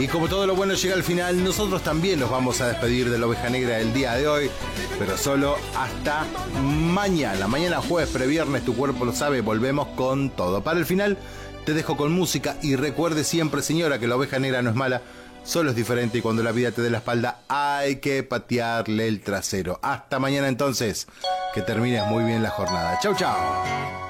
Y como todo lo bueno llega al final, nosotros también nos vamos a despedir de la Oveja Negra del día de hoy, pero solo hasta mañana. Mañana jueves, previernes, tu cuerpo lo sabe, volvemos con todo. Para el final te dejo con música y recuerde siempre, señora, que la Oveja Negra no es mala, solo es diferente y cuando la vida te dé la espalda hay que patearle el trasero. Hasta mañana entonces, que termines muy bien la jornada. Chau, chau.